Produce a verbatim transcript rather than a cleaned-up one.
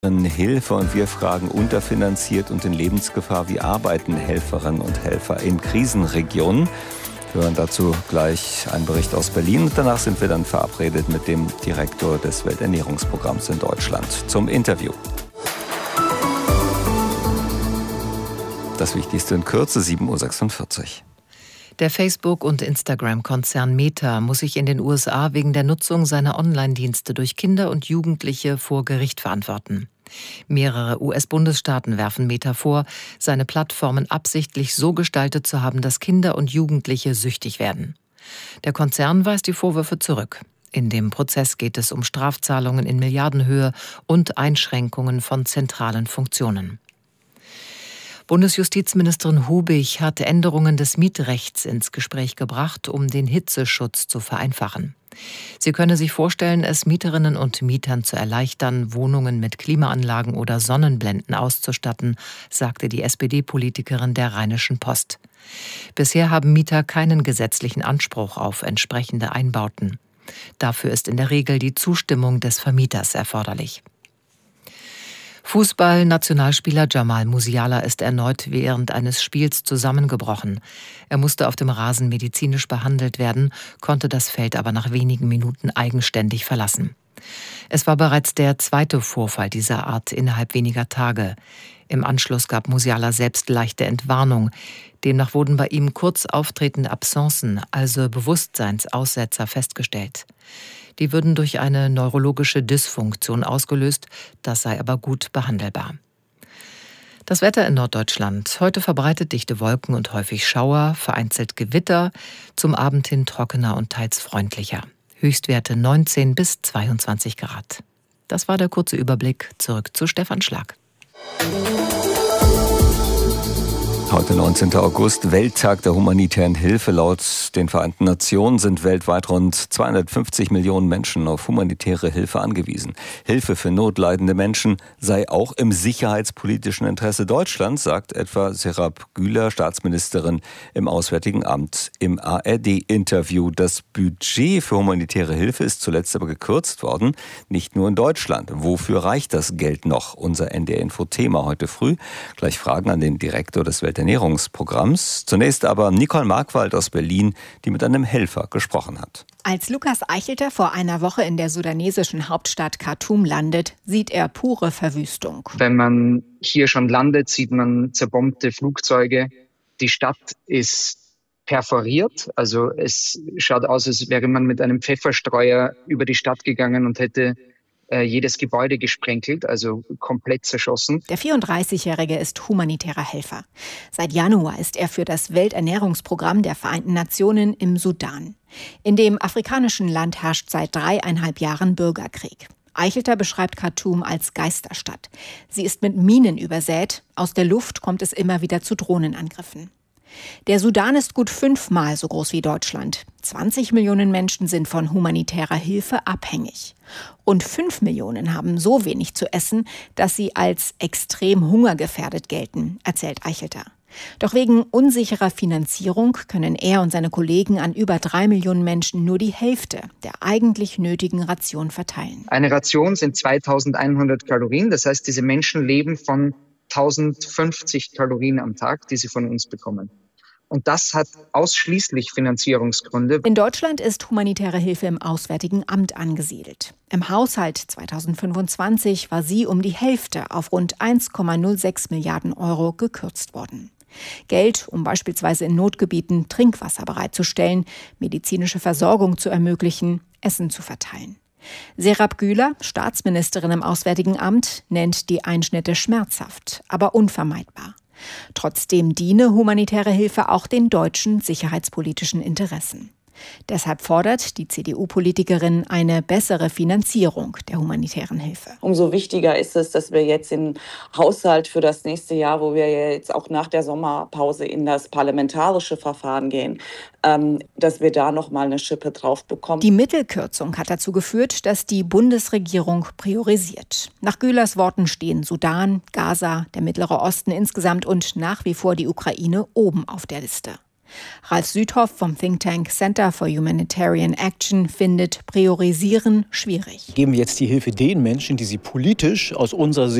Hilfe und wir fragen, unterfinanziert und in Lebensgefahr, wie arbeiten Helferinnen und Helfer in Krisenregionen? Wir hören dazu gleich einen Bericht aus Berlin und danach sind wir dann verabredet mit dem Direktor des Welternährungsprogramms in Deutschland zum Interview. Das Wichtigste in Kürze, sieben Uhr sechsundvierzig. Der Facebook- und Instagram-Konzern Meta muss sich in den U S A wegen der Nutzung seiner Online-Dienste durch Kinder und Jugendliche vor Gericht verantworten. Mehrere U S-Bundesstaaten werfen Meta vor, seine Plattformen absichtlich so gestaltet zu haben, dass Kinder und Jugendliche süchtig werden. Der Konzern weist die Vorwürfe zurück. In dem Prozess geht es um Strafzahlungen in Milliardenhöhe und Einschränkungen von zentralen Funktionen. Bundesjustizministerin Hubig hat Änderungen des Mietrechts ins Gespräch gebracht, um den Hitzeschutz zu vereinfachen. Sie könne sich vorstellen, es Mieterinnen und Mietern zu erleichtern, Wohnungen mit Klimaanlagen oder Sonnenblenden auszustatten, sagte die S P D-Politikerin der Rheinischen Post. Bisher haben Mieter keinen gesetzlichen Anspruch auf entsprechende Einbauten. Dafür ist in der Regel die Zustimmung des Vermieters erforderlich. Fußball-Nationalspieler Jamal Musiala ist erneut während eines Spiels zusammengebrochen. Er musste auf dem Rasen medizinisch behandelt werden, konnte das Feld aber nach wenigen Minuten eigenständig verlassen. Es war bereits der zweite Vorfall dieser Art innerhalb weniger Tage. Im Anschluss gab Musiala selbst leichte Entwarnung. Demnach wurden bei ihm kurz auftretende Absenzen, also Bewusstseinsaussetzer, festgestellt. Die würden durch eine neurologische Dysfunktion ausgelöst, das sei aber gut behandelbar. Das Wetter in Norddeutschland. Heute verbreitet dichte Wolken und häufig Schauer, vereinzelt Gewitter, zum Abend hin trockener und teils freundlicher. Höchstwerte neunzehn bis zweiundzwanzig Grad. Das war der kurze Überblick. Zurück zu Stefan Schlag. Heute neunzehnter August, Welttag der humanitären Hilfe. Laut den Vereinten Nationen sind weltweit rund zweihundertfünfzig Millionen Menschen auf humanitäre Hilfe angewiesen. Hilfe für notleidende Menschen sei auch im sicherheitspolitischen Interesse Deutschlands, sagt etwa Serap Güler, Staatsministerin im Auswärtigen Amt im A R D-Interview. Das Budget für humanitäre Hilfe ist zuletzt aber gekürzt worden, nicht nur in Deutschland. Wofür reicht das Geld noch? Unser N D R-Info-Thema heute früh. Gleich Fragen an den Direktor des Welternährungsprogramms. Ernährungsprogramms. Zunächst aber Nicole Markwald aus Berlin, die mit einem Helfer gesprochen hat. Als Lukas Eichelter vor einer Woche in der sudanesischen Hauptstadt Khartoum landet, sieht er pure Verwüstung. Wenn man hier schon landet, sieht man zerbombte Flugzeuge. Die Stadt ist perforiert, also es schaut aus, als wäre man mit einem Pfefferstreuer über die Stadt gegangen und hätte jedes Gebäude gesprenkelt, also komplett zerschossen. Der vierunddreißigjährige ist humanitärer Helfer. Seit Januar ist er für das Welternährungsprogramm der Vereinten Nationen im Sudan. In dem afrikanischen Land herrscht seit dreieinhalb Jahren Bürgerkrieg. Eichelter beschreibt Khartoum als Geisterstadt. Sie ist mit Minen übersät. Aus der Luft kommt es immer wieder zu Drohnenangriffen. Der Sudan ist gut fünfmal so groß wie Deutschland. zwanzig Millionen Menschen sind von humanitärer Hilfe abhängig. Und fünf Millionen haben so wenig zu essen, dass sie als extrem hungergefährdet gelten, erzählt Eichelter. Doch wegen unsicherer Finanzierung können er und seine Kollegen an über drei Millionen Menschen nur die Hälfte der eigentlich nötigen Ration verteilen. Eine Ration sind zweitausendeinhundert Kalorien. Das heißt, diese Menschen leben von tausendfünfzig Kalorien am Tag, die sie von uns bekommen. Und das hat ausschließlich Finanzierungsgründe. In Deutschland ist humanitäre Hilfe im Auswärtigen Amt angesiedelt. Im Haushalt zweitausendfünfundzwanzig war sie um die Hälfte auf rund eins Komma null sechs Milliarden Euro gekürzt worden. Geld, um beispielsweise in Notgebieten Trinkwasser bereitzustellen, medizinische Versorgung zu ermöglichen, Essen zu verteilen. Serap Güler, Staatsministerin im Auswärtigen Amt, nennt die Einschnitte schmerzhaft, aber unvermeidbar. Trotzdem diene humanitäre Hilfe auch den deutschen sicherheitspolitischen Interessen. Deshalb fordert die C D U-Politikerin eine bessere Finanzierung der humanitären Hilfe. Umso wichtiger ist es, dass wir jetzt im Haushalt für das nächste Jahr, wo wir jetzt auch nach der Sommerpause in das parlamentarische Verfahren gehen, ähm, dass wir da noch mal eine Schippe drauf bekommen. Die Mittelkürzung hat dazu geführt, dass die Bundesregierung priorisiert. Nach Gülers Worten stehen Sudan, Gaza, der Mittlere Osten insgesamt und nach wie vor die Ukraine oben auf der Liste. Ralf Südhoff vom Think Tank Center for Humanitarian Action findet Priorisieren schwierig. Geben wir jetzt die Hilfe den Menschen, die sie politisch aus unserer Sicht